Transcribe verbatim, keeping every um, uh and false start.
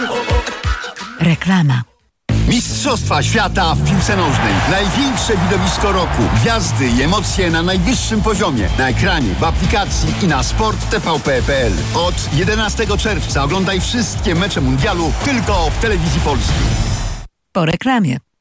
Reklama. Mistrzostwa świata w piłce nożnej. Największe widowisko roku. Gwiazdy i emocje na najwyższym poziomie. Na ekranie, w aplikacji i na sport t v p kropka p l. Od jedenastego czerwca oglądaj wszystkie mecze mundialu tylko w Telewizji Polskiej. Po reklamie.